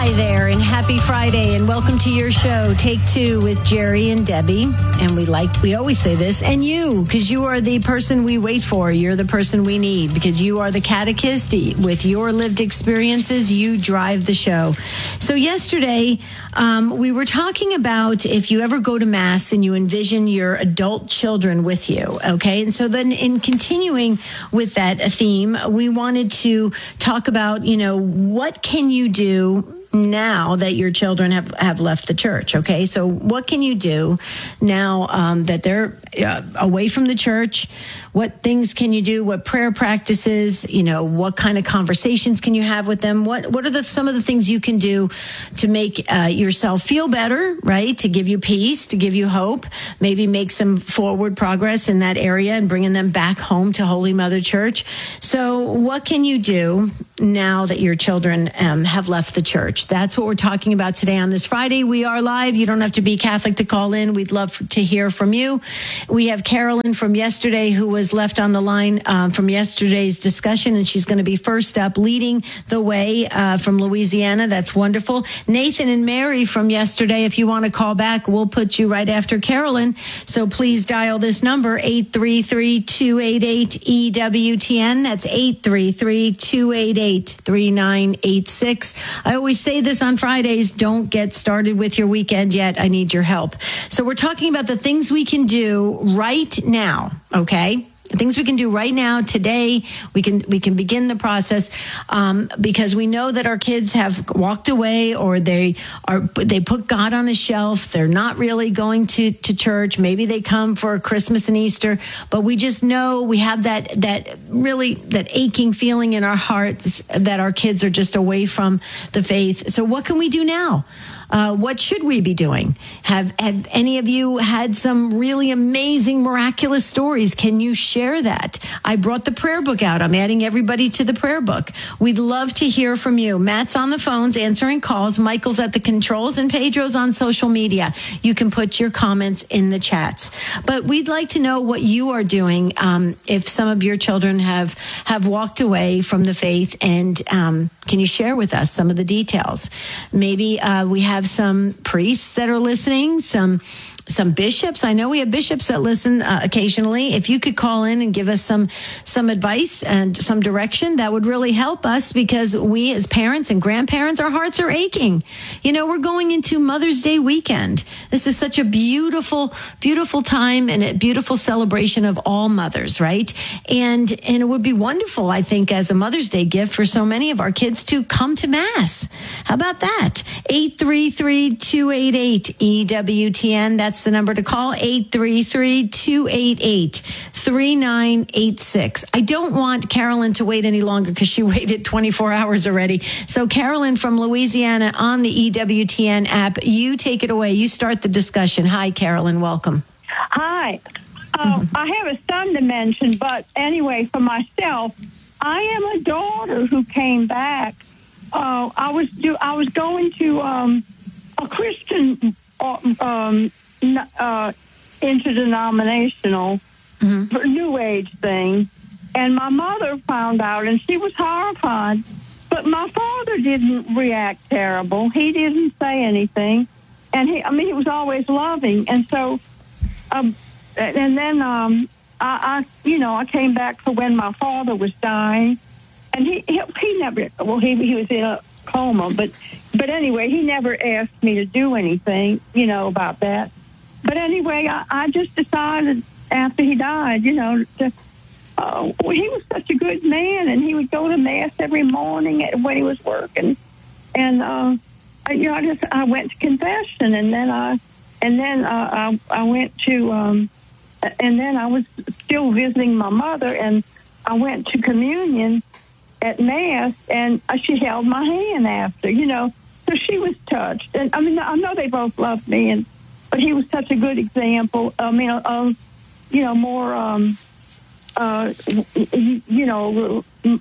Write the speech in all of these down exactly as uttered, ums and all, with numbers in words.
Hi there, and happy Friday, and welcome to your show, Take Two with Jerry and Debbie. And we like, we always say this, and you, because you are the person we wait for. You're the person we need, because you are the catechist. With your lived experiences, you drive the show. So yesterday, um, we were talking about if you ever go to Mass and you envision your adult children with you, okay? And so then in continuing with that theme, we wanted to talk about, you know, what can you do now that your children have, have left the church, okay? So what can you do now um, that they're uh, away from the church? What things can you do? What prayer practices? You know, what kind of conversations can you have with them? What What are the some of the things you can do to make uh, yourself feel better, right? To give you peace, to give you hope, maybe make some forward progress in that area and bringing them back home to Holy Mother Church. So what can you do now that your children um, have left the church? That's what we're talking about today on this Friday. We are live. You don't have to be Catholic to call in. We'd love to hear from you. We have Carolyn from yesterday who was left on the line um, from yesterday's discussion, and she's going to be first up, leading the way uh, from Louisiana. That's wonderful. Nathan and Mary from yesterday, if you want to call back, we'll put you right after Carolyn. So please dial this number, eight three three, two eight eight, E W T N. That's eight three three, two eight eight, three nine eight six. I always say this on Fridays, don't get started with your weekend yet. I need your help. So we're talking about the things we can do right now, okay? Things we can do right now, today. We can we can begin the process um, because we know that our kids have walked away, or they are they put God on a shelf. They're not really going to, to church. Maybe they come for Christmas and Easter, but we just know we have that that really that aching feeling in our hearts that our kids are just away from the faith. So what can we do now? Uh, what should we be doing? Have have any of you had some really amazing, miraculous stories? Can you share that? I brought the prayer book out. I'm adding everybody to the prayer book. We'd love to hear from you. Matt's on the phones answering calls. Michael's at the controls, and Pedro's on social media. You can put your comments in the chats. But we'd like to know what you are doing um, if some of your children have, have walked away from the faith, and um, can you share with us some of the details? Maybe uh, we have some priests that are listening, some some bishops. I know we have bishops that listen uh, occasionally. If you could call in and give us some some advice and some direction, that would really help us, because we as parents and grandparents, our hearts are aching. You know, we're going into Mother's Day weekend. This is such a beautiful, beautiful time and a beautiful celebration of all mothers, right? And and it would be wonderful, I think, as a Mother's Day gift for so many of our kids to come to Mass. How about that? eight three three, two eight eight, E W T N. That's the number to call, eight three three, two eight eight, three nine eight six. I don't want Carolyn to wait any longer because she waited twenty-four hours already. So Carolyn from Louisiana on the E W T N app, you take it away. You start the discussion. Hi, Carolyn. Welcome. Hi. Uh, mm-hmm. I have a son to mention, but anyway, for myself, I am a daughter who came back. Uh, I was do I was going to um, a Christian um, uh, interdenominational mm-hmm. New Age thing, and my mother found out, and she was horrified. But my father didn't react terrible. He didn't say anything, and he I mean he was always loving, and so um, and then um, I, I you know I came back for when my father was dying. And he, he he never well he he was in a coma, but but anyway he never asked me to do anything, you know, about that. But anyway, I, I just decided after he died, you know, to, uh, well, he was such a good man, and he would go to Mass every morning when he was working, and uh, I, you know I just I went to confession, and then I and then uh, I I went to um, and then I was still visiting my mother, and I went to communion at Mass, and she held my hand after, you know, so she was touched. And I mean, I know they both loved me, and but he was such a good example. I mean, of, you know, more, um, uh, you know,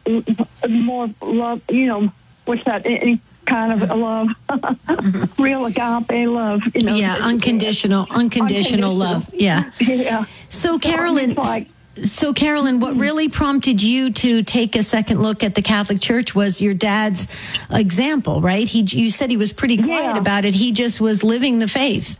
more love, you know, what's that, any kind of a love, mm-hmm. real agape love, you know. Yeah, unconditional, unconditional, unconditional love, yeah. Yeah. So, Carolyn... So, like, So, Carolyn, what really prompted you to take a second look at the Catholic Church was your dad's example, right? He, you said he was pretty quiet Yeah. about it. He just was living the faith.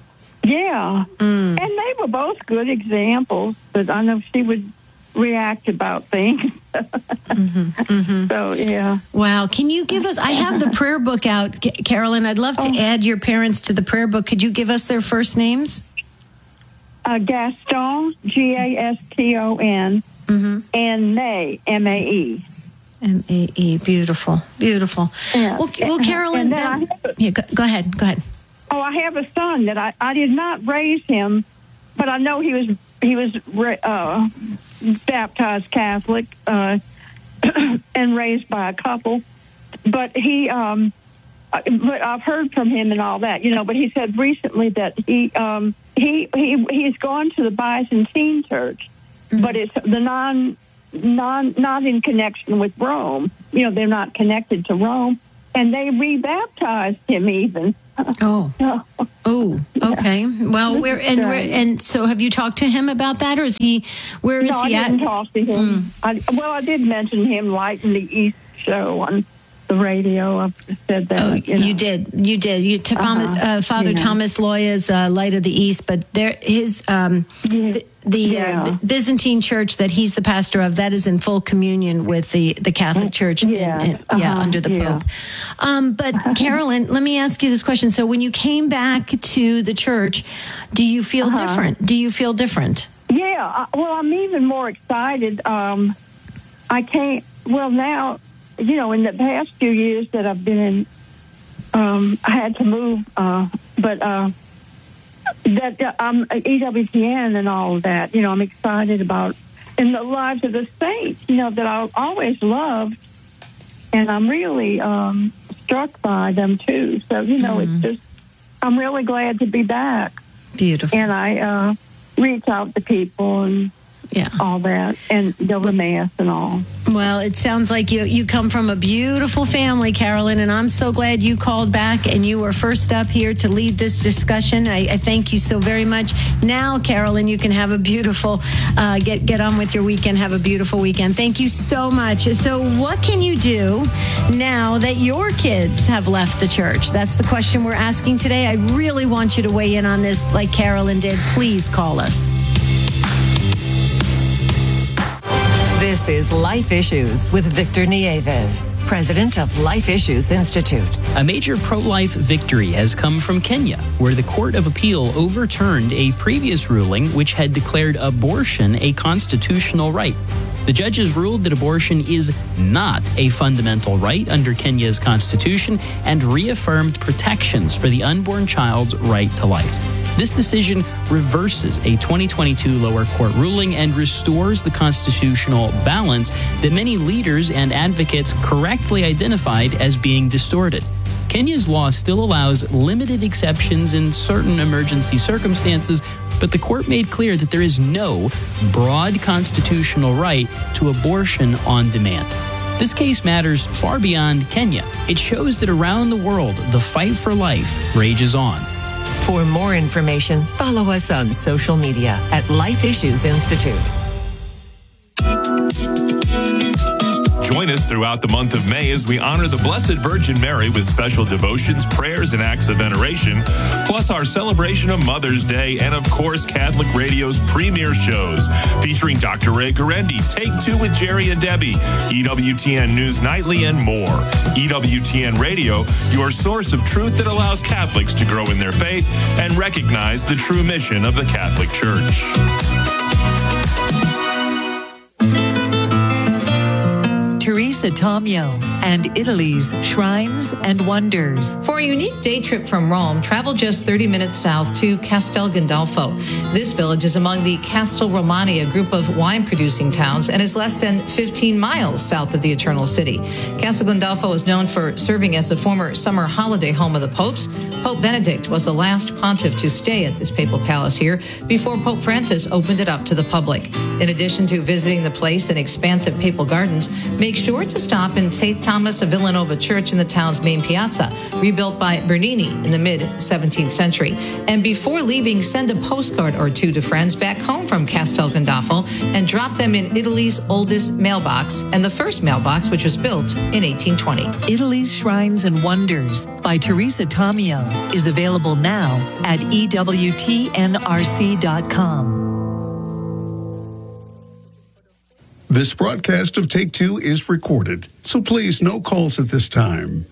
Yeah. Mm. And they were both good examples, but I know she would react about things. mm-hmm, mm-hmm. So, yeah. Wow. Can you give us, I have the prayer book out, Carolyn. I'd love to Oh. add your parents to the prayer book. Could you give us their first names? Uh, Gaston, G A S T O N, Mm-hmm. and May, M A E. M A E. Beautiful. Beautiful. Yeah. Well, well Carolyn, And then I that, have a- yeah, go, go ahead. Go ahead. Oh, I have a son that I, I did not raise him, but I know he was he was uh, baptized Catholic uh, and raised by a couple. But he, um, but I've heard from him and all that, you know. But he said recently that he um, he he he's gone to the Byzantine Church, mm-hmm. but it's the non non not in connection with Rome. You know, they're not connected to Rome, and they rebaptized him even. Oh, oh, okay. Well, where and where, and so have you talked to him about that, or is he? Where is no, he I at? didn't talk to him. Mm. I, well, I did mention him lighting the East show on the radio. I said that. Oh, you, know. you did. You did. You to Uh-huh. uh, Father you know. Thomas Loya's uh, Light of the East, but there his um, Yeah. the, the Yeah. uh, Byzantine Church that he's the pastor of, that is in full communion with the, the Catholic Church. Yeah. in, in, yeah, Uh-huh. under the Yeah. Pope. Um, but Carolyn, let me ask you this question. So when you came back to the church, do you feel Uh-huh. different? Do you feel different? Yeah. I, well, I'm even more excited. Um, I can't. Well, now, you know, in the past few years that I've been in, um, I had to move, uh, but. Uh, That uh, I'm E W T N and all of that, you know, I'm excited about in the lives of the saints, you know, that I always loved, and I'm really um, struck by them too. So, you know, mm-hmm. it's just I'm really glad to be back. Beautiful. And I uh, reach out to people and yeah. all that, and go to mass and all. Well, it sounds like you you come from a beautiful family, Carolyn, and I'm so glad you called back and you were first up here to lead this discussion. I, I thank you so very much. Now, Carolyn, you can have a beautiful, uh, get, get on with your weekend, have a beautiful weekend. Thank you so much. So what can you do now that your kids have left the church? That's the question we're asking today. I really want you to weigh in on this like Carolyn did. Please call us. This is Life Issues with Victor Nieves, president of Life Issues Institute. A major pro-life victory has come from Kenya, where the Court of Appeal overturned a previous ruling which had declared abortion a constitutional right. The judges ruled that abortion is not a fundamental right under Kenya's constitution and reaffirmed protections for the unborn child's right to life. This decision reverses a twenty twenty-two lower court ruling and restores the constitutional balance that many leaders and advocates correctly identified as being distorted. Kenya's law still allows limited exceptions in certain emergency circumstances, but the court made clear that there is no broad constitutional right to abortion on demand. This case matters far beyond Kenya. It shows that around the world, the fight for life rages on. For more information, follow us on social media at Life Issues Institute. Join us throughout the month of May as we honor the Blessed Virgin Mary with special devotions, prayers, and acts of veneration, plus our celebration of Mother's Day, and of course, Catholic Radio's premier shows featuring Doctor Ray Guarendi, Take Two with Jerry and Debbie, E W T N News Nightly, and more. E W T N Radio, your source of truth that allows Catholics to grow in their faith and recognize the true mission of the Catholic Church. Teresa Tomeo and Italy's Shrines and Wonders. For a unique day trip from Rome, travel just thirty minutes south to Castel Gandolfo. This village is among the Castel Romani, a group of wine-producing towns, and is less than fifteen miles south of the Eternal City. Castel Gandolfo is known for serving as the former summer holiday home of the popes. Pope Benedict was the last pontiff to stay at this papal palace here before Pope Francis opened it up to the public. In addition to visiting the place and expansive papal gardens, make sure to to stop in Saint Thomas of Villanova Church in the town's main piazza, rebuilt by Bernini in the mid-seventeenth century. And before leaving, send a postcard or two to friends back home from Castel Gandolfo and drop them in Italy's oldest mailbox and the first mailbox, which was built in eighteen twenty. Italy's Shrines and Wonders by Teresa Tomio is available now at E W T N R C dot com. This broadcast of Take Two is recorded, so please no calls at this time.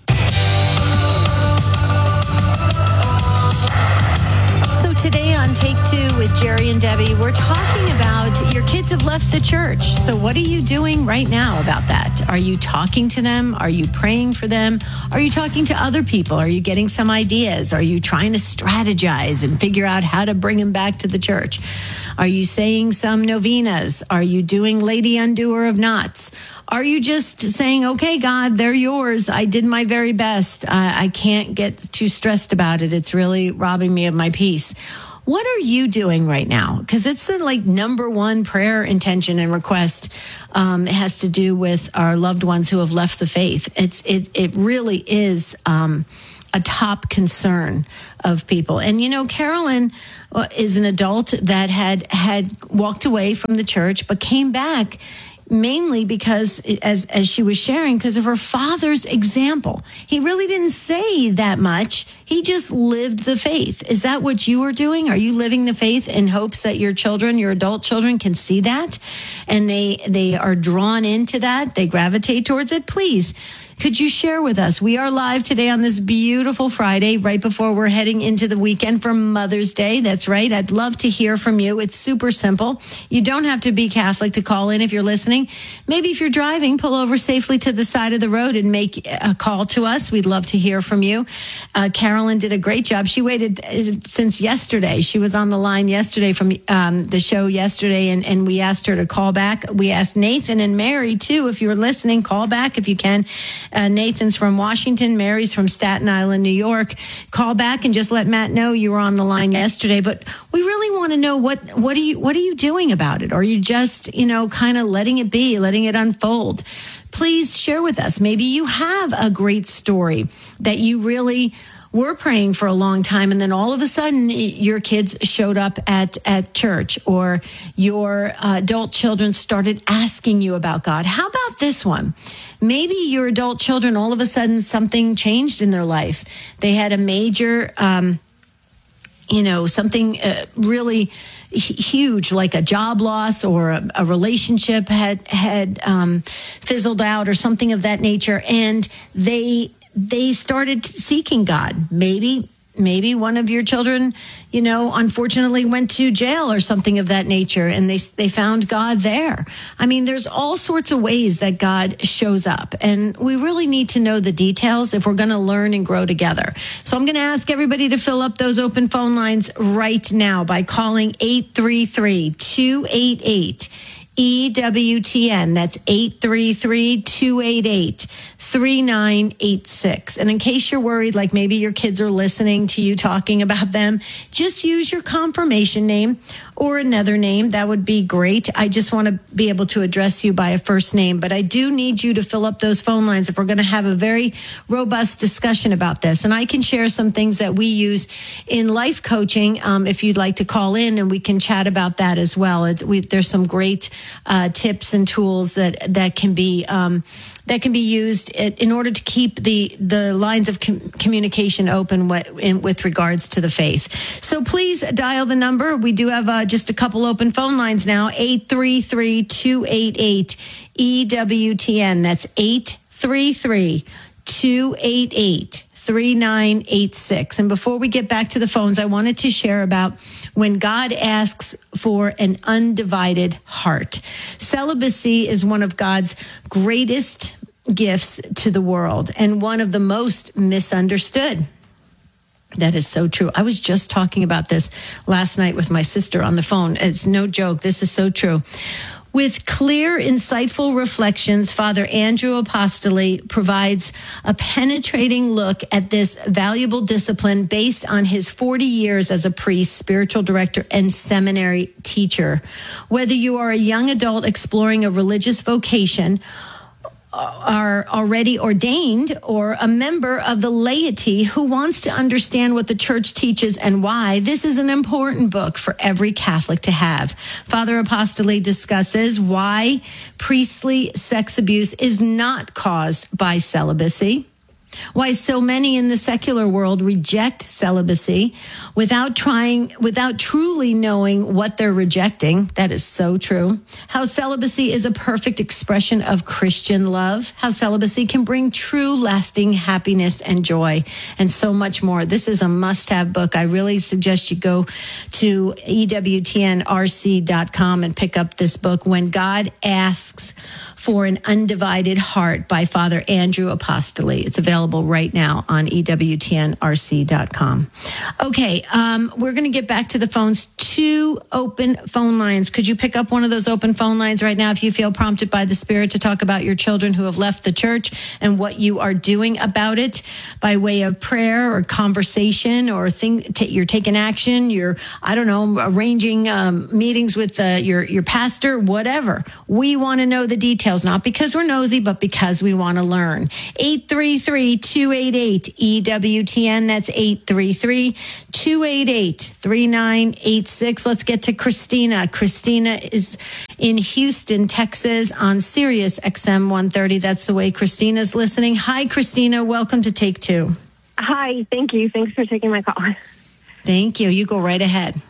So today on Take Two with Jerry and Debbie, we're talking about your kids have left the church. So what are you doing right now about that? Are you talking to them? Are you praying for them? Are you talking to other people? Are you getting some ideas? Are you trying to strategize and figure out how to bring them back to the church? Are you saying some novenas? Are you doing Lady Undoer of Knots? Are you just saying, okay, God, they're yours. I did my very best. I, I can't get too stressed about it. It's really robbing me of my peace. What are you doing right now? Because it's the like number one prayer intention and request. Um, it has to do with our loved ones who have left the faith. It's it it really is um, a top concern of people. And you know, Carolyn is an adult that had had walked away from the church, but came back. Mainly because, as as she was sharing, because of her father's example. He really didn't say that much. He just lived the faith. Is that what you are doing? Are you living the faith in hopes that your children, your adult children, can see that? And they they are drawn into that? They gravitate towards it? Please, could you share with us? We are live today on this beautiful Friday, right before we're heading into the weekend for Mother's Day. That's right. I'd love to hear from you. It's super simple. You don't have to be Catholic to call in if you're listening. Maybe if you're driving, pull over safely to the side of the road and make a call to us. We'd love to hear from you. Uh, Carolyn did a great job. She waited since yesterday. She was on the line yesterday from um, the show yesterday, and, and we asked her to call back. We asked Nathan and Mary, too, if you're listening, call back if you can. Uh, Nathan's from Washington. Mary's from Staten Island, New York. Call back and just let Matt know you were on the line yesterday. But we really want to know what what are you what are you doing about it? Or are you just, you know, kind of letting it be, letting it unfold? Please share with us. Maybe you have a great story that you really were praying for a long time, and then all of a sudden your kids showed up at, at church, or your uh, adult children started asking you about God. How about this one? Maybe your adult children, all of a sudden something changed in their life. They had a major, um, you know, something uh, really huge, like a job loss, or a, a relationship had, had um, fizzled out, or something of that nature, and they they started seeking God. Maybe, maybe one of your children, you know, unfortunately went to jail or something of that nature, and they they found God there. I mean, there's all sorts of ways that God shows up, and we really need to know the details if we're going to learn and grow together. So I'm going to ask everybody to fill up those open phone lines right now by calling eight three three, two eight eight, E W T N. That's eight three three, two eight eight, three nine eight six. And in case you're worried, like maybe your kids are listening to you talking about them, just use your confirmation name or another name. That would be great. I just want to be able to address you by a first name, but I do need you to fill up those phone lines if we're going to have a very robust discussion about this. And I can share some things that we use in life coaching um, if you'd like to call in, and we can chat about that as well. It's, we, there's some great uh, tips and tools that that can be um, that can be used in order to keep the the lines of com- communication open with, with regards to the faith. So please dial the number. We do have uh, just a couple open phone lines now. eight three three, two eight eight, E W T N. That's eight three three, two eight eight, three nine eight six. And before we get back to the phones, I wanted to share about when God asks for an undivided heart. Celibacy is one of God's greatest gifts to the world, and one of the most misunderstood. That is so true. I was just talking about this last night with my sister on the phone. It's no joke. This is so true. With clear, insightful reflections, Father Andrew Apostoli provides a penetrating look at this valuable discipline based on his forty years as a priest, spiritual director, and seminary teacher. Whether you are a young adult exploring a religious vocation, are already ordained or a member of the laity who wants to understand what the church teaches and why, this is an important book for every Catholic to have. Father Apostoli discusses why priestly sex abuse is not caused by celibacy, why so many in the secular world reject celibacy without trying, without truly knowing what they're rejecting. That is so true. How celibacy is a perfect expression of Christian love. How celibacy can bring true, lasting happiness and joy, and so much more. This is a must-have book. I really suggest you go to E W T N R C dot com and pick up this book, When God Asks for an Undivided Heart by Father Andrew Apostoli. It's available right now on E W T N R C dot com. Okay, um, we're going to get back to the phones. Two open phone lines. Could you pick up one of those open phone lines right now if you feel prompted by the Spirit to talk about your children who have left the church and what you are doing about it by way of prayer or conversation, or thing, t- you're taking action, you're, I don't know, arranging um, meetings with uh, your, your pastor, whatever. We want to know the details, not because we're nosy, but because we want to learn. eight three three, two eight eight, E W T N. That's eight three three, two eight eight, three nine eight six. Let's get to Christina. Christina is in Houston, Texas on Sirius X M one thirty. That's the way Christina's listening. Hi, Christina. Welcome to Take Two. Hi. Thank you. Thanks for taking my call. Thank you. You go right ahead.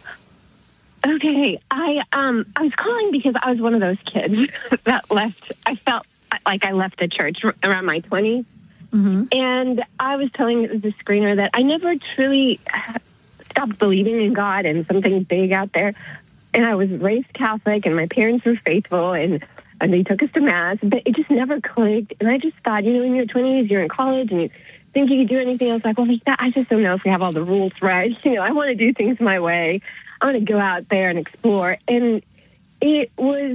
Okay. I um I was calling because I was one of those kids that left. I felt like I left the church around my twenties. Mm-hmm. And I was telling the screener that I never truly stopped believing in God and something big out there. And I was raised Catholic, and my parents were faithful, and, and they took us to Mass, but it just never clicked. And I just thought, you know, in your twenties, you're in college, and you think you could do anything. I was like, well, I just don't know if we have all the rules right. You know, I want to do things my way. I want to go out there and explore. And it was,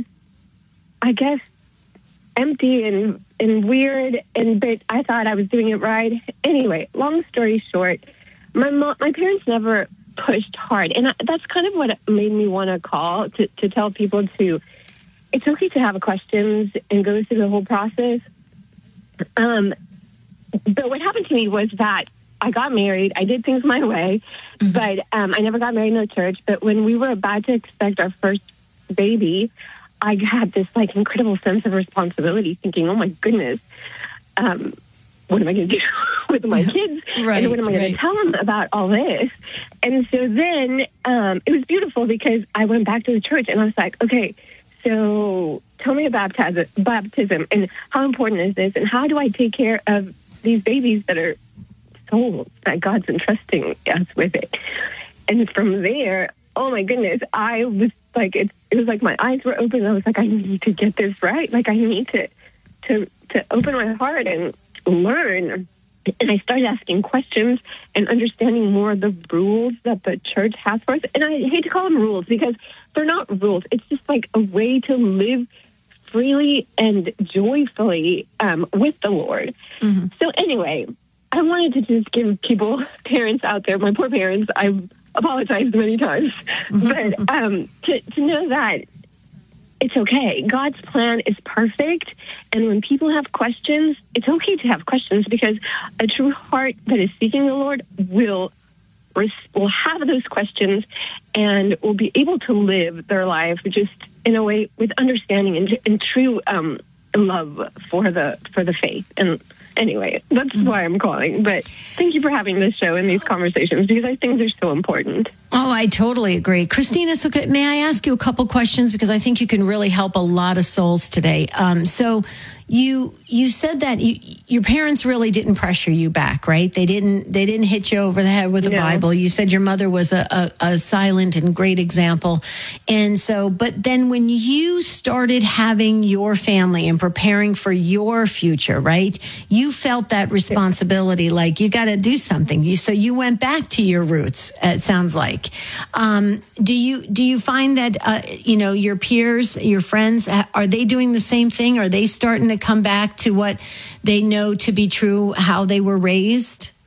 I guess, empty and, and weird, and but I thought I was doing it right. Anyway, long story short, my mom, my parents never pushed hard, and I, that's kind of what made me want to call to, to tell people to, it's okay to have questions and go through the whole process. Um, but what happened to me was that I got married. I did things my way, mm-hmm. but um, I never got married in the church. But when we were about to expect our first baby, I had this like incredible sense of responsibility, thinking, oh my goodness, um, what am I going to do with my kids? Right, and what am I going right. to tell them about all this? And so then um, it was beautiful because I went back to the church and I was like, okay, so tell me about baptism, baptism and how important is this? And how do I take care of these babies that are souls that God's entrusting us with it? And from there, oh my goodness, I was like, it, it was like my eyes were open. And I was like, I need to get this right. Like I need to, to, to open my heart and learn. And I started asking questions and understanding more of the rules that the church has for us. And I hate to call them rules because they're not rules. It's just like a way to live freely and joyfully um, with the Lord. Mm-hmm. So anyway, I wanted to just give people, parents out there, my poor parents, I've apologized many times, mm-hmm. but um, to, to know that it's okay. God's plan is perfect. And when people have questions, it's okay to have questions because a true heart that is seeking the Lord will, will have those questions and will be able to live their life just in a way with understanding and, and true um, love for the for the faith. And anyway, that's mm-hmm. why I'm calling. But thank you for having this show and these conversations because I think they're so important. Oh, I totally agree. Christina, so may I ask you a couple questions because I think you can really help a lot of souls today. Um, so you you said that you, your parents really didn't pressure you back, right? They didn't they didn't hit you over the head with the no. Bible. You said your mother was a, a, a silent and great example. And so, but then when you started having your family and preparing for your future, right? You felt that responsibility, like you got to do something. You so you went back to your roots. It sounds like. Um, do you do you find that uh, you know your peers, your friends, are they doing the same thing? Are they starting to come back to what they know to be true, how they were raised?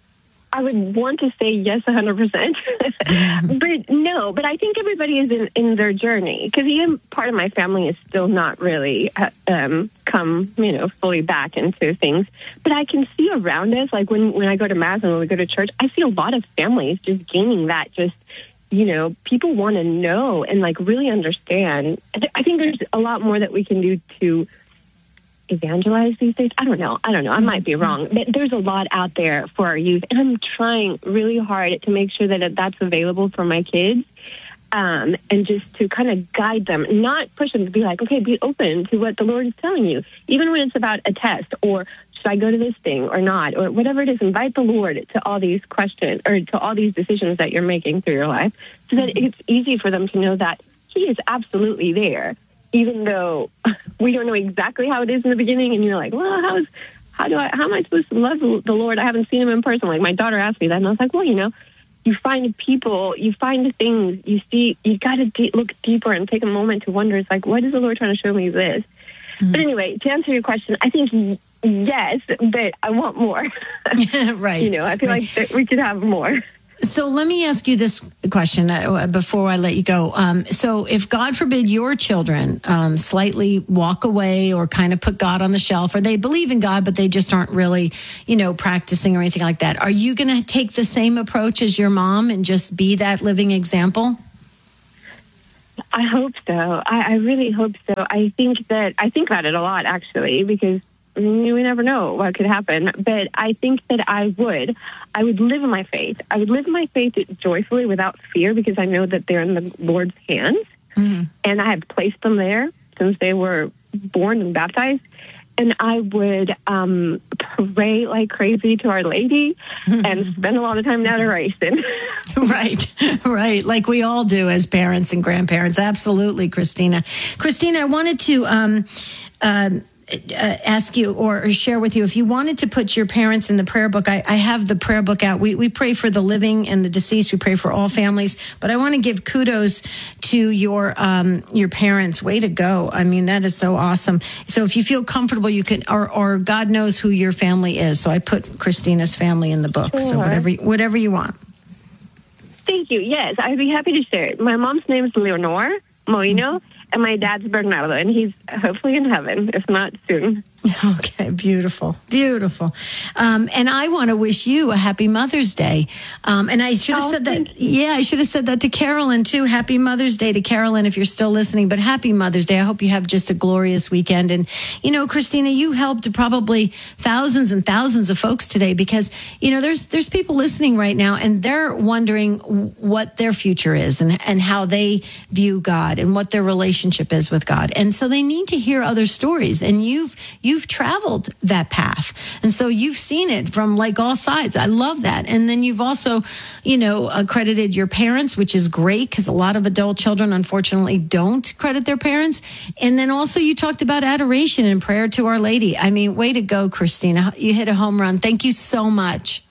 I would want to say yes, one hundred percent. But no, but I think everybody is in, in their journey, because even part of my family is still not really um, come, you know, fully back into things. But I can see around us, like when, when I go to Mass and when we go to church, I see a lot of families just gaining that, just, you know, people want to know and like really understand. I think there's a lot more that we can do to evangelize these days. I don't know. I don't know. I might be wrong. But there's a lot out there for our youth. And I'm trying really hard to make sure that that's available for my kids. Um, and just to kind of guide them, not push them to be like, okay, be open to what the Lord is telling you. Even when it's about a test, or should I go to this thing or not, or whatever it is, invite the Lord to all these questions or to all these decisions that you're making through your life, so that it's easy for them to know that He is absolutely there. Even though we don't know exactly how it is in the beginning, and you're like, well, how is, how do I, how am I supposed to love the Lord? I haven't seen Him in person. Like my daughter asked me that, and I was like, well, you know, you find people, you find things, you see, you got to de- look deeper and take a moment to wonder. It's like, what is the Lord trying to show me this? Mm-hmm. But anyway, to answer your question, I think yes, but I want more. Right. You know, I feel right. like that we could have more. So let me ask you this question uh, before I let you go. Um, so if, God forbid, your children um, slightly walk away or kind of put God on the shelf, or they believe in God, but they just aren't really, you know, practicing or anything like that, are you going to take the same approach as your mom and just be that living example? I hope so. I, I really hope so. I think that I think about it a lot, actually, because we never know what could happen. But I think that I would. I would live in my faith. I would live in my faith joyfully without fear, because I know that they're in the Lord's hands. Mm-hmm. And I have placed them there since they were born and baptized. And I would um, pray like crazy to Our Lady and spend a lot of time in adoration. Right, right. Like we all do as parents and grandparents. Absolutely, Christina. Christina, I wanted to um, uh, Uh, ask you or, or share with you, if you wanted to put your parents in the prayer book. I, I have the prayer book out. We we pray for the living and the deceased. We pray for all families. But I want to give kudos to your um, your parents. Way to go! I mean, that is so awesome. So if you feel comfortable, you can, or or God knows who your family is. So I put Christina's family in the book. Sure. So whatever whatever you want. Thank you. Yes, I'd be happy to share it. My mom's name is Leonor Moino. And my dad's Bernardo, and he's hopefully in heaven, if not soon. Okay, beautiful, beautiful. Um, and I want to wish you a happy Mother's Day. Um, and I should have oh, said that. Yeah, I should have said that to Carolyn, too. Happy Mother's Day to Carolyn, if you're still listening. But happy Mother's Day. I hope you have just a glorious weekend. And, you know, Christina, you helped probably thousands and thousands of folks today, because, you know, there's there's people listening right now, and they're wondering what their future is and, and how they view God and what their relationship is with God. And so they need to hear other stories. And you've You've traveled that path. And so you've seen it from like all sides. I love that. And then you've also, you know, accredited your parents, which is great, because a lot of adult children, unfortunately, don't credit their parents. And then also you talked about adoration and prayer to Our Lady. I mean, way to go, Christina. You hit a home run. Thank you so much.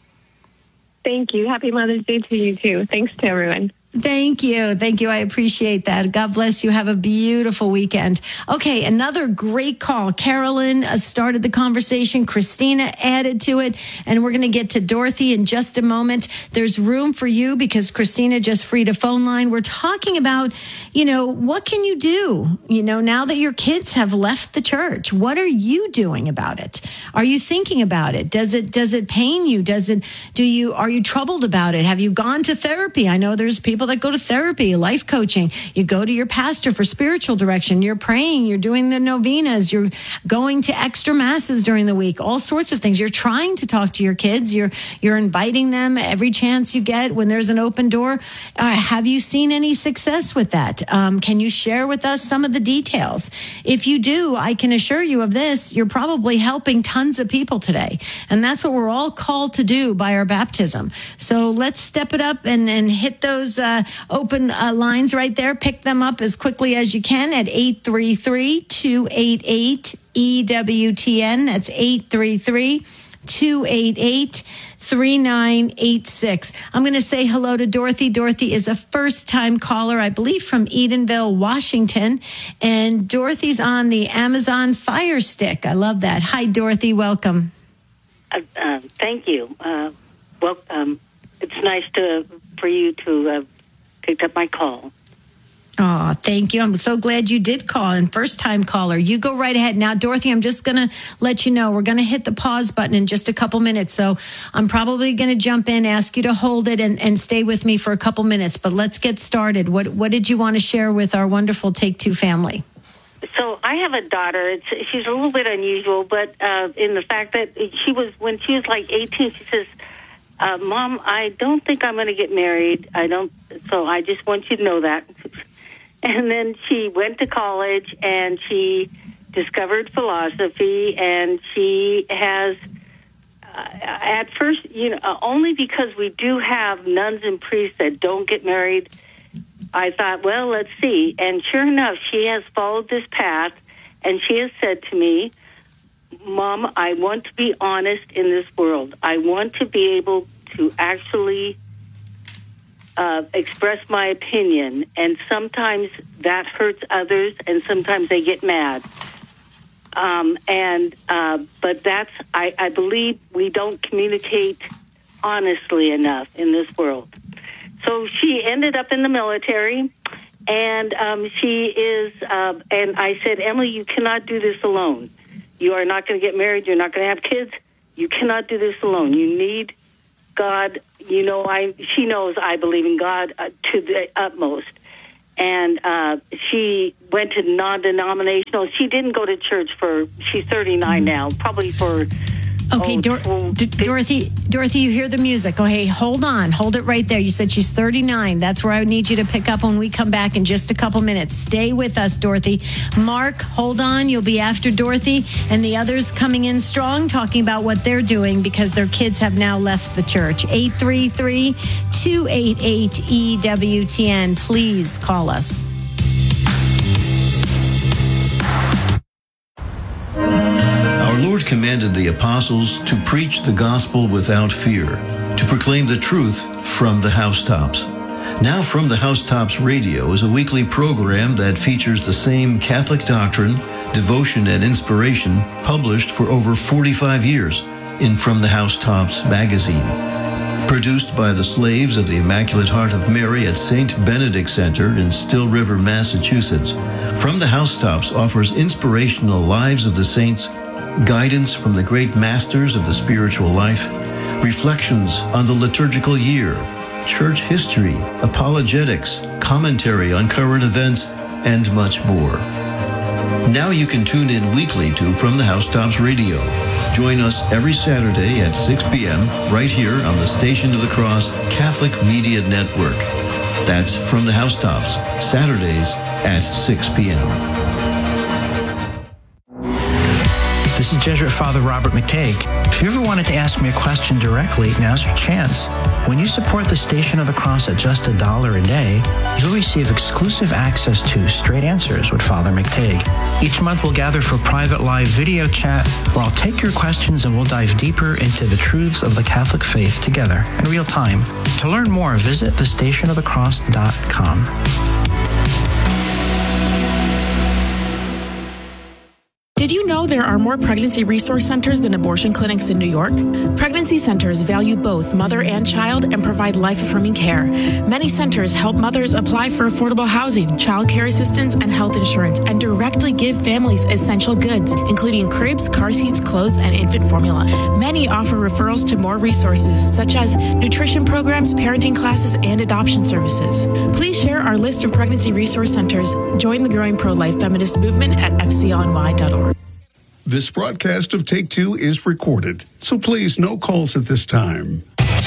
Thank you. Happy Mother's Day to you, too. Thanks to everyone. Thank you. Thank you. I appreciate that. God bless you. Have a beautiful weekend. Okay, another great call. Carolyn uh, started the conversation. Christina added to it. And we're going to get to Dorothy in just a moment. There's room for you because Christina just freed a phone line. We're talking about, you know, what can you do? You know, now that your kids have left the church, what are you doing about it? Are you thinking about it? Does it, does it pain you? Does it, do you, are you troubled about it? Have you gone to therapy? I know there's people that go to therapy, life coaching. You go to your pastor for spiritual direction. You're praying. You're doing the novenas. You're going to extra masses during the week. All sorts of things. You're trying to talk to your kids. You're you're inviting them every chance you get when there's an open door. Uh, have you seen any success with that? Um, can you share with us some of the details? If you do, I can assure you of this. You're probably helping tons of people today. And that's what we're all called to do by our baptism. So let's step it up and, and hit those uh, open uh, lines right there. Pick them up as quickly as you can at eight three three, two eight eight, E W T N. That's eight three three, two eight eight, three nine eight six. I'm going to say hello to Dorothy. Dorothy is a first-time caller, I believe, from Edenville, Washington. And Dorothy's on the Amazon Fire Stick. I love that. Hi, Dorothy. Welcome. Uh, uh, thank you. Uh, well, um, it's nice to for you to have picked up my call. Oh, thank you. I'm so glad you did call, and first-time caller. You go right ahead. Now, Dorothy, I'm just going to let you know, we're going to hit the pause button in just a couple minutes, so I'm probably going to jump in, ask you to hold it, and, and stay with me for a couple minutes, but let's get started. What, what did you want to share with our wonderful Take Two family? So I have a daughter. It's, she's a little bit unusual, but uh, in the fact that she was, when she was like eighteen, she says, uh, Mom, I don't think I'm going to get married. I don't, so I just want you to know that. And then she went to college and she discovered philosophy, and she has, uh, at first, you know, uh, only because we do have nuns and priests that don't get married, I thought, well, let's see. And sure enough, she has followed this path, and she has said to me, Mom, I want to be honest in this world. I want to be able to actually Uh, express my opinion, and sometimes that hurts others, and sometimes they get mad. Um, and uh, but that's I, I believe we don't communicate honestly enough in this world. So she ended up in the military, and um, she is. Uh, and I said, Emily, you cannot do this alone. You are not going to get married. You're not going to have kids. You cannot do this alone. You need God. You know, I she knows I believe in God uh, to the utmost. And uh, she went to non-denominational. She didn't go to church for, she's thirty-nine now, probably for... Okay, oh, Dor- oh, D- Dorothy, Dorothy, you hear the music. Okay, hold on. Hold it right there. You said she's thirty-nine. That's where I would need you to pick up when we come back in just a couple minutes. Stay with us, Dorothy. Mark, hold on. You'll be after Dorothy, and the others coming in strong, talking about what they're doing because their kids have now left the church. eight three three, two eight eight, E W T N. Please call us. Our Lord commanded the apostles to preach the gospel without fear, to proclaim the truth from the housetops. Now From the Housetops Radio is a weekly program that features the same Catholic doctrine, devotion, and inspiration published for over forty-five years in From the Housetops magazine. Produced by the slaves of the Immaculate Heart of Mary at Saint Benedict Center in Still River, Massachusetts, From the Housetops offers inspirational lives of the saints, guidance from the great masters of the spiritual life, reflections on the liturgical year, church history, apologetics, commentary on current events, and much more. Now you can tune in weekly to From the Housetops Radio. Join us every Saturday at six p.m. right here on the Station of the Cross Catholic Media Network. That's From the Housetops, Saturdays at six p.m. This is Jesuit Father Robert McTague. If you ever wanted to ask me a question directly, now's your chance. When you support the Station of the Cross at just a dollar a day, you'll receive exclusive access to Straight Answers with Father McTague. Each month we'll gather for private live video chat where I'll take your questions and we'll dive deeper into the truths of the Catholic faith together in real time. To learn more, visit the station of the cross dot com. Did you know there are more pregnancy resource centers than abortion clinics in New York? Pregnancy centers value both mother and child and provide life-affirming care. Many centers help mothers apply for affordable housing, child care assistance, and health insurance, and directly give families essential goods, including cribs, car seats, clothes, and infant formula. Many offer referrals to more resources, such as nutrition programs, parenting classes, and adoption services. Please share our list of pregnancy resource centers. Join the growing pro-life feminist movement at F C L N Y dot org. This broadcast of Take Two is recorded, so please no calls at this time.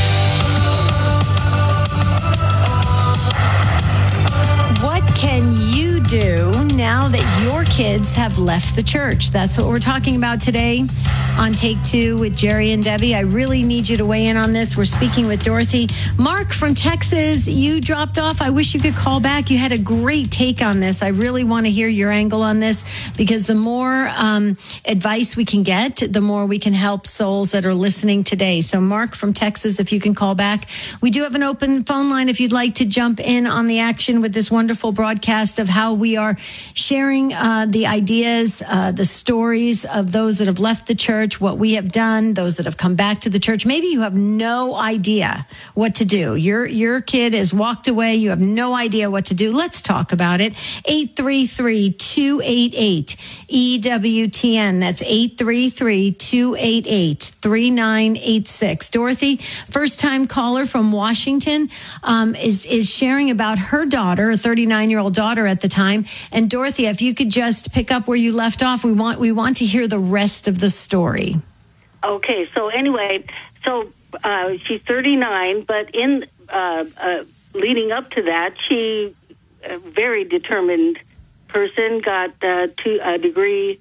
What can you do now that your kids have left the church? That's what we're talking about today on Take Two with Jerry and Debbie. I really need you to weigh in on this. We're speaking with Dorothy. Mark from Texas, you dropped off. I wish you could call back. You had a great take on this. I really want to hear your angle on this because the more um, advice we can get, the more we can help souls that are listening today. So Mark from Texas, if you can call back. We do have an open phone line if you'd like to jump in on the action with this wonderful broadcast of how we are sharing uh, the ideas, uh, the stories of those that have left the church, what we have done, those that have come back to the church. Maybe you have no idea what to do. Your your kid has walked away. You have no idea what to do. Let's talk about it. eight three three, two eight eight, E W T N. That's eight three three, two eight eight, three nine eight six. Dorothy, first-time caller from Washington, um, is, is sharing about her daughter, a thirty-nine-year-old daughter at the time. And Dorothy, if you could just pick up where you left off, we want we want to hear the rest of the story. Okay, so anyway, so uh, she's thirty-nine, but in uh, uh, leading up to that, she, a very determined person, got uh, two, a degree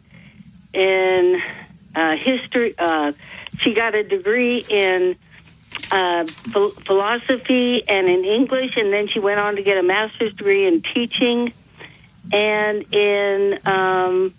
in uh, history. Uh, she got a degree in uh, ph- philosophy and in English, and then she went on to get a master's degree in teaching and in um,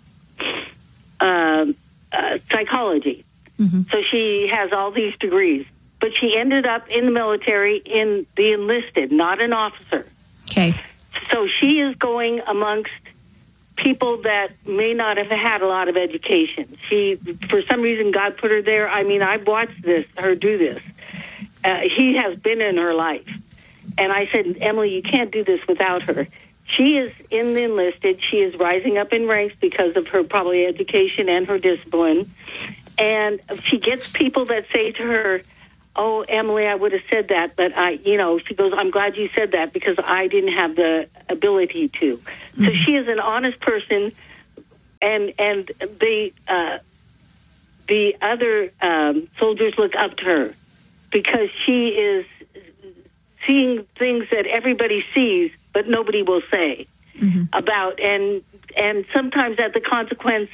uh, uh, psychology. Mm-hmm. So she has all these degrees. But she ended up in the military in the enlisted, not an officer. Okay. So she is going amongst people that may not have had a lot of education. She, for some reason, God put her there. I mean, I've watched this, her do this. Uh, he has been in her life. And I said, Emily, you can't do this without her. She is in the enlisted. She is rising up in ranks because of her probably education and her discipline. And she gets people that say to her, oh, Emily, I would have said that, but I, you know, she goes, I'm glad you said that because I didn't have the ability to. Mm-hmm. So she is an honest person, and and the uh, the other um, soldiers look up to her because she is seeing things that everybody sees, but nobody will say mm-hmm. about, and and sometimes at the consequence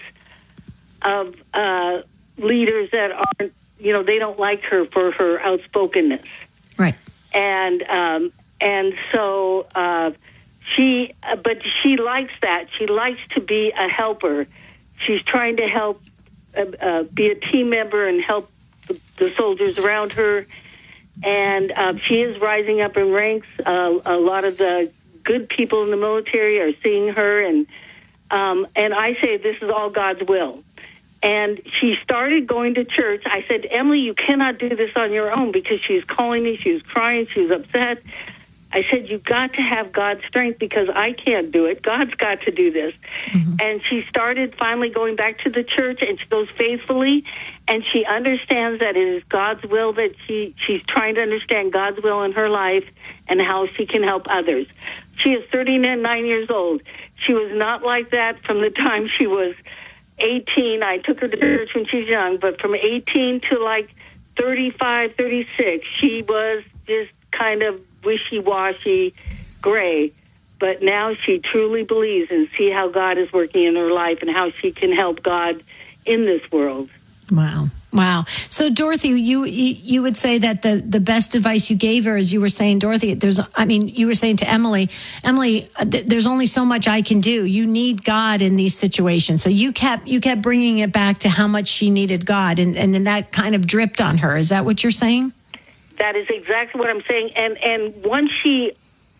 of uh, leaders that aren't, you know, they don't like her for her outspokenness. Right. And um, and so uh, she, uh, but she likes that. She likes to be a helper. She's trying to help, uh, uh, be a team member and help the, the soldiers around her. And uh, she is rising up in ranks. Uh, a lot of the good people in the military are seeing her, and um, and I say this is all God's will. And she started going to church. I said, Emily, you cannot do this on your own, because she was calling me. She was crying. She was upset. I said, you've got to have God's strength, because I can't do it. God's got to do this. Mm-hmm. And she started finally going back to the church, and she goes faithfully, and she understands that it is God's will, that she, she's trying to understand God's will in her life and how she can help others. She is thirty-nine years old. She was not like that from the time she was eighteen. I took her to church when she was young, but from eighteen to like thirty-five, thirty-six, she was just kind of wishy-washy, gray. But now she truly believes and see how God is working in her life and how she can help God in this world. Wow. Wow. So, Dorothy, you you would say that the, the best advice you gave her, as you were saying, Dorothy, there's, I mean, you were saying to Emily, Emily, th- there's only so much I can do. You need God in these situations. So you kept you kept bringing it back to how much she needed God, and, and then that kind of dripped on her. Is that what you're saying? That is exactly what I'm saying. And, and once she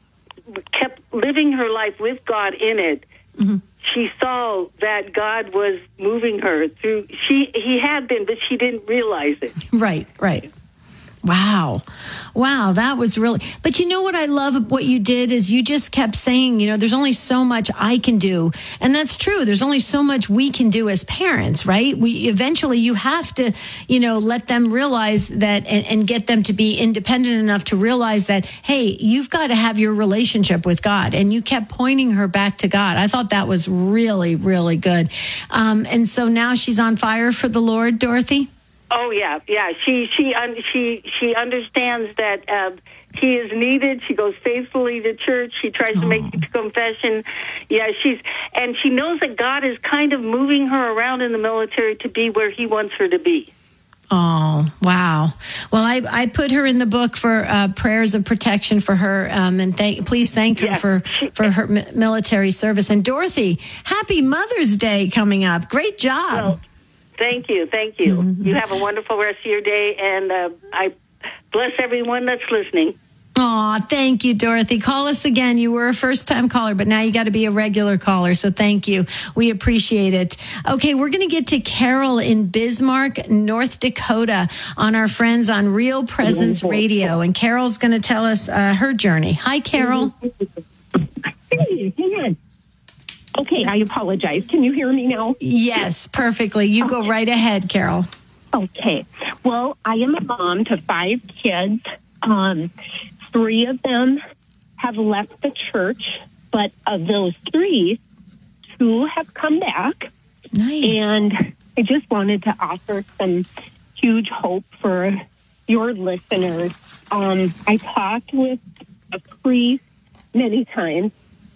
kept living her life with God in it, mm-hmm. she saw that God was moving her through. She he had been, but she didn't realize it. Right, right. Wow. Wow, that was really... But you know what I love what you did is you just kept saying, you know, there's only so much I can do. And that's true. There's only so much we can do as parents, right? We eventually you have to, you know, let them realize that and, and get them to be independent enough to realize that, hey, you've got to have your relationship with God. And you kept pointing her back to God. I thought that was really, really good. Um, and so now she's on fire for the Lord, Dorothy? Oh yeah, yeah. She she un, she she understands that uh, he is needed. She goes faithfully to church. She tries oh. to make it to confession. Yeah, she's and she knows that God is kind of moving her around in the military to be where He wants her to be. Oh, wow. Well, I, I put her in the book for uh, prayers of protection for her, um, and thank, please thank her yeah. for, for her mi- military service. And Dorothy, happy Mother's Day coming up. Great job. Well, Thank you. Thank you. Mm-hmm. You have a wonderful rest of your day, and uh, I bless everyone that's listening. Aw, thank you, Dorothy. Call us again. You were a first-time caller, but now you got to be a regular caller, so thank you. We appreciate it. Okay, we're going to get to Carol in Bismarck, North Dakota, on our friends on Real Presence Radio, and Carol's going to tell us uh, her journey. Hi, Carol. Hey, hang on. Okay, I apologize. Can you hear me now? Yes, perfectly. You okay. Go right ahead, Carol. Okay. Well, I am a mom to five kids. Um, three of them have left the church, but of those three, two have come back. Nice. And I just wanted to offer some huge hope for your listeners. Um, I talked with a priest many times,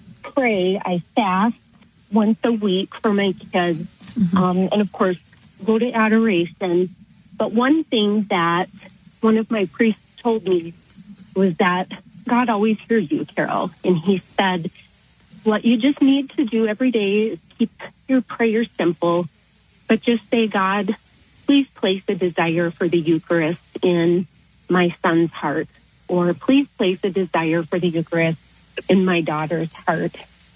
pray, I fast once a week for my kids, mm-hmm. um, and of course, go to adoration. But one thing that one of my priests told me was that God always hears you, Carol. And he said, what you just need to do every day is keep your prayers simple, but just say, God, please place a desire for the Eucharist in my son's heart, or please place a desire for the Eucharist in my daughter's heart.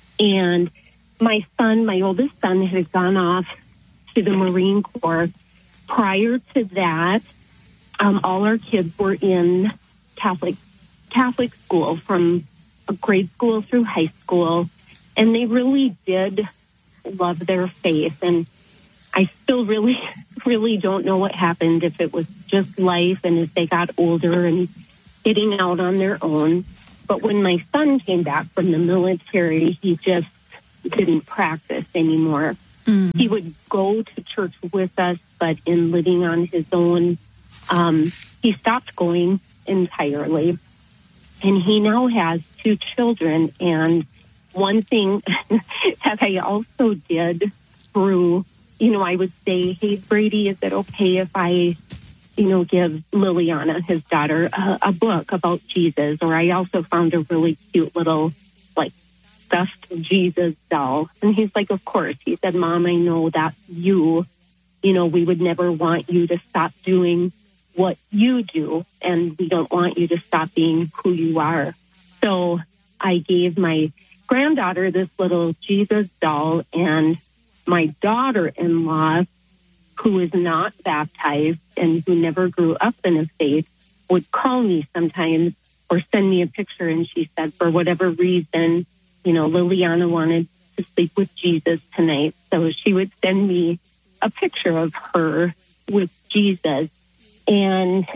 And my son, my oldest son, had gone off to the Marine Corps. Prior to that, um, all our kids were in Catholic Catholic school from grade school through high school, and they really did love their faith. And I still really, really don't know what happened, if it was just life and as they got older and getting out on their own. But when my son came back from the military, he just didn't practice anymore. Mm. He would go to church with us, but in living on his own, um, he stopped going entirely. And he now has two children. And one thing that I also did through, you know, I would say, hey, Brady, is it okay if I, you know, give Liliana, his daughter, a, a book about Jesus? Or I also found a really cute little, like, stuffed Jesus doll. And he's like, of course. He said, Mom, I know that's you. You know, we would never want you to stop doing what you do, and we don't want you to stop being who you are. So I gave my granddaughter this little Jesus doll, and my daughter-in-law, who is not baptized and who never grew up in a faith, would call me sometimes or send me a picture, and she said, for whatever reason, you know, Liliana wanted to sleep with Jesus tonight. So she would send me a picture of her with Jesus. And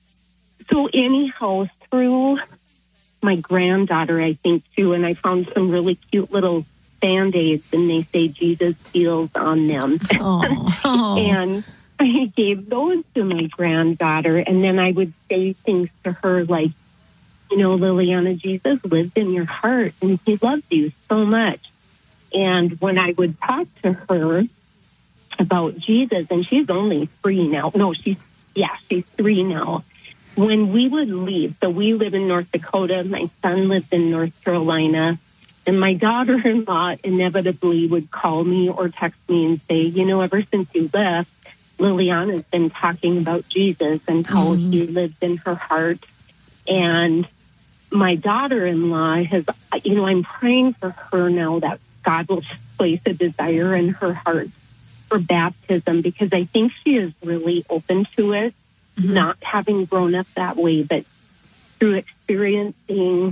so anyhow, through my granddaughter, I think, too, and I found some really cute little Band-Aids, and they say Jesus heals on them. Oh, oh. And I gave those to my granddaughter, and then I would say things to her like, you know, Liliana, Jesus lives in your heart, and he loves you so much. And when I would talk to her about Jesus, and she's only three now. No, she's, yeah, she's three now. When we would leave, so we live in North Dakota, my son lives in North Carolina, and my daughter-in-law inevitably would call me or text me and say, you know, ever since you left, Liliana's been talking about Jesus and how mm-hmm. he lives in her heart. And my daughter-in-law has, you know, I'm praying for her now that God will place a desire in her heart for baptism, because I think she is really open to it, mm-hmm. not having grown up that way, but through experiencing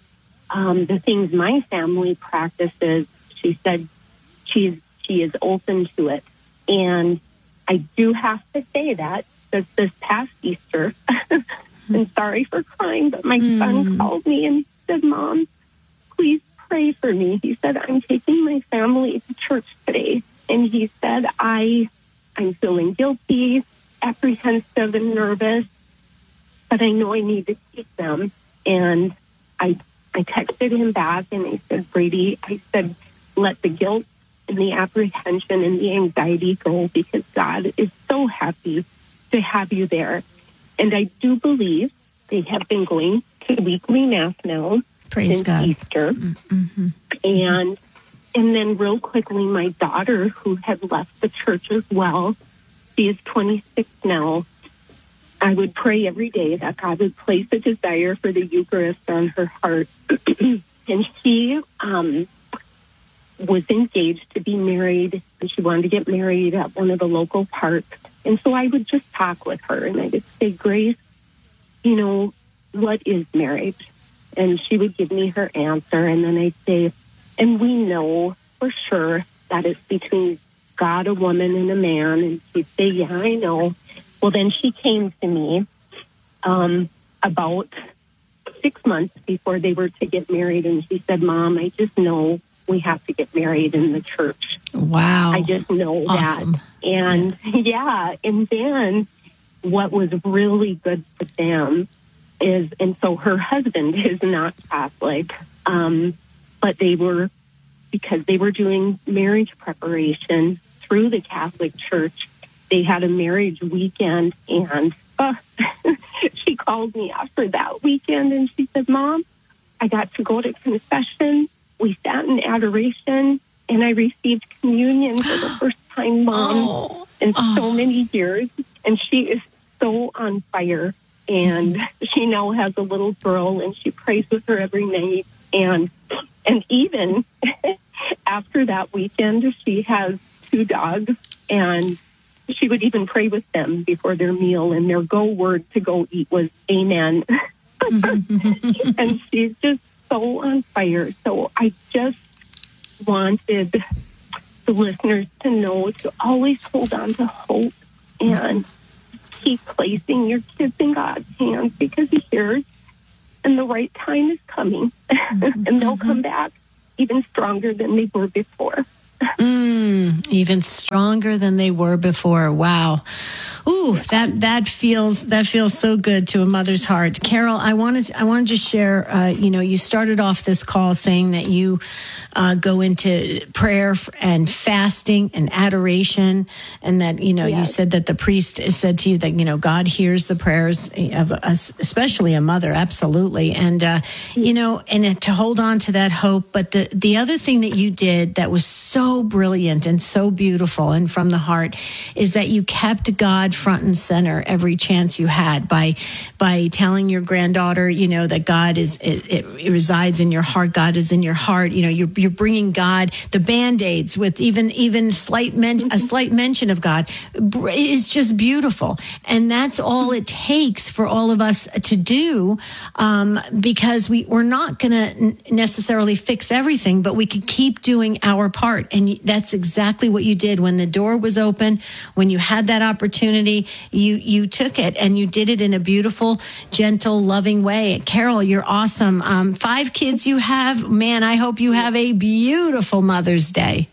um, the things my family practices, she said she's, she is open to it. And I do have to say that, that this past Easter, I'm sorry for crying, but my mm. son called me and said, Mom, please pray for me. He said, I'm taking my family to church today. And he said, I, I'm feeling guilty, apprehensive, and nervous, but I know I need to take them. And I, I texted him back and I said, Brady, I said, let the guilt and the apprehension and the anxiety go, because God is so happy to have you there. And I do believe they have been going to weekly mass now Praise since God. Easter. Mm-hmm. And and then real quickly, my daughter, who had left the church as well, she is twenty-six now. I would pray every day that God would place a desire for the Eucharist on her heart. And she um, was engaged to be married, and she wanted to get married at one of the local parks. And so I would just talk with her, and I would say, Grace, you know, what is marriage? And she would give me her answer, and then I'd say, and we know for sure that it's between God, a woman, and a man. And she'd say, yeah, I know. Well, then she came to me um, about six months before they were to get married, and she said, Mom, I just know we have to get married in the church. Wow. I just know Awesome. that. And yeah. yeah, and then what was really good for them is, and so her husband is not Catholic, um, but they were, because they were doing marriage preparation through the Catholic Church, they had a marriage weekend, and uh, she called me after that weekend, and she said, Mom, I got to go to confession. We sat in adoration, and I received communion for the first time, Mom, oh. in oh. so many years. And she is so on fire. And she now has a little girl, and she prays with her every night. And and even after that weekend, she has two dogs, and she would even pray with them before their meal. And their go word to go eat was amen. And she's just so on fire. So I just wanted the listeners to know to always hold on to hope and keep placing your kids in God's hands, because He hears, and the right time is coming. Mm-hmm. And they'll come back even stronger than they were before. Mm, even stronger than they were before. Wow. Ooh, that that feels that feels so good to a mother's heart. Carol, I want to I want to just share. Uh, you know, you started off this call saying that you uh, go into prayer and fasting and adoration, and that you know yes. you said that the priest said to you that you know God hears the prayers of us, especially a mother, absolutely, and uh, you know, and to hold on to that hope. But the the other thing that you did that was so brilliant and so beautiful and from the heart is that you kept God front and center every chance you had by by telling your granddaughter, you know, that God is it, it resides in your heart. God is in your heart. You know, you're you're bringing God. The Band-Aids with even even slight men, a slight mention of God is just beautiful, and that's all it takes for all of us to do, um, because we we're not going to necessarily fix everything, but we can keep doing our part, and that's exactly what you did when the door was open, when you had that opportunity. You you took it and you did it in a beautiful, gentle, loving way. Carol, you're awesome. Um, five kids you have. Man, I hope you have a beautiful Mother's Day.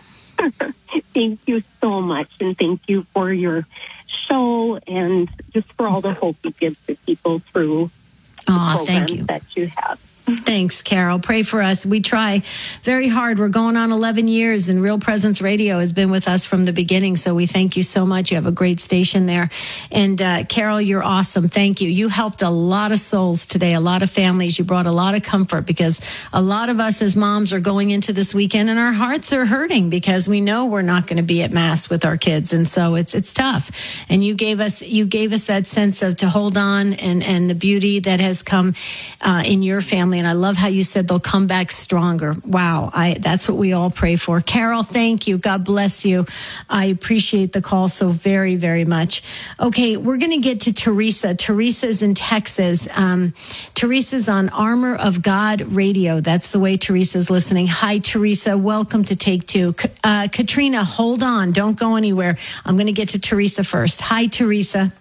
Thank you so much. And thank you for your show and just for all the hope you give to people through the Aw, programs thank you. that you have. Thanks, Carol. Pray for us. We try very hard. We're going on eleven years, and Real Presence Radio has been with us from the beginning. So we thank you so much. You have a great station there. And uh, Carol, you're awesome. Thank you. You helped a lot of souls today, a lot of families. You brought a lot of comfort, because a lot of us as moms are going into this weekend and our hearts are hurting because we know we're not going to be at Mass with our kids. And so it's it's tough. And you gave us you gave us that sense of to hold on and, and the beauty that has come uh, in your family. And I love how you said they'll come back stronger. Wow. I, that's what we all pray for. Carol, thank you. God bless you. I appreciate the call so very, very much. Okay. We're going to get to Teresa. Teresa's in Texas. Um, Teresa's on Armor of God Radio. That's the way Teresa's listening. Hi, Teresa. Welcome to Take Two. Uh, Katrina, hold on. Don't go anywhere. I'm going to get to Teresa first. Hi, Teresa.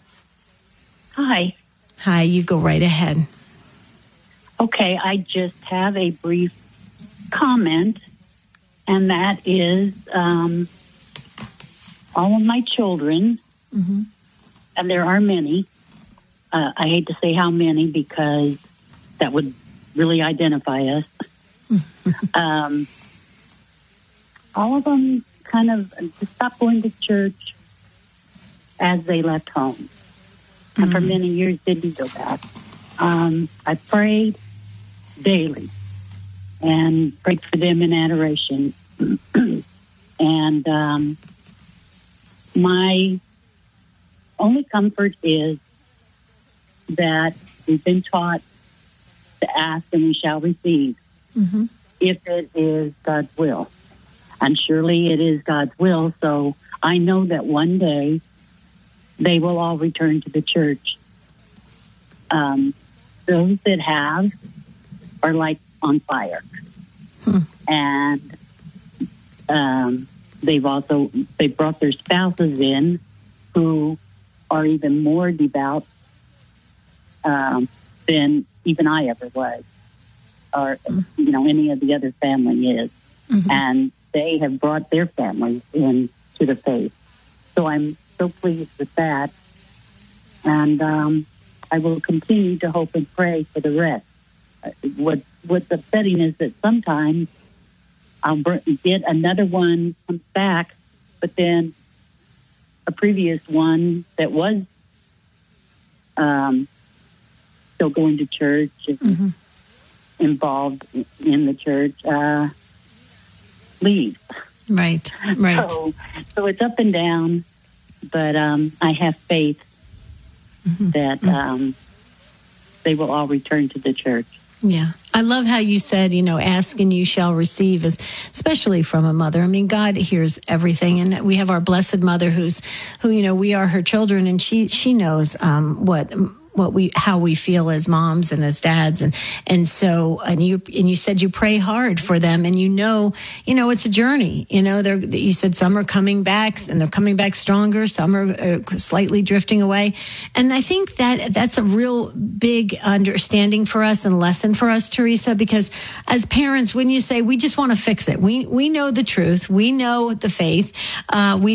Hi. Hi. You go right ahead. Okay, I just have a brief comment, and that is um, all of my children, mm-hmm. and there are many. Uh, I hate to say how many because that would really identify us. um, all of them kind of stopped going to church as they left home, mm-hmm. and for many years didn't go back. Um, I prayed daily and prayed for them in adoration. And um, my only comfort is that we've been taught to ask and we shall receive, mm-hmm. if it is God's will. And surely it is God's will, so I know that one day they will all return to the church. Um, those that have are like on fire. Hmm. And um, they've also, they brought their spouses in who are even more devout um, than even I ever was, or, you know, any of the other family is. Mm-hmm. And they have brought their families in to the faith. So I'm so pleased with that. And um, I will continue to hope and pray for the rest. Uh, what, what's upsetting is that sometimes I'll br- get another one comes back, but then a previous one that was um, still going to church and mm-hmm. involved in the church uh, leaves. Right, right. So, so it's up and down, but um, I have faith mm-hmm. that um, they will all return to the church. Yeah. I love how you said, you know, ask and you shall receive, especially from a mother. I mean, God hears everything. And we have our blessed mother who's, who, you know, we are her children, and she, she knows um, what, what we, how we feel as moms and as dads. And, and so, and you, and you said you pray hard for them, and you know, you know, it's a journey, you know, they're, you said some are coming back and they're coming back stronger. Some are uh, slightly drifting away. And I think that that's a real big understanding for us and lesson for us, Teresa, because as parents, when you say, we just want to fix it, we, we know the truth, we know the faith, uh, we